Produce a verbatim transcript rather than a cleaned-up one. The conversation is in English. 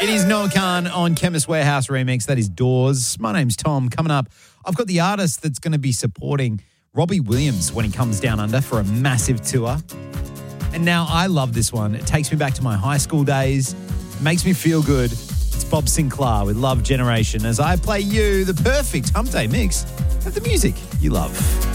It is Noah Khan on Chemist Warehouse Remix. That is Doors. My name's Tom. Coming up, I've got the artist that's going to be supporting Robbie Williams when he comes down under for a massive tour. And now I love this one. It takes me back to my high school days. It makes me feel good. It's Bob Sinclair with Love Generation as I play you the perfect hump day mix of the music you love.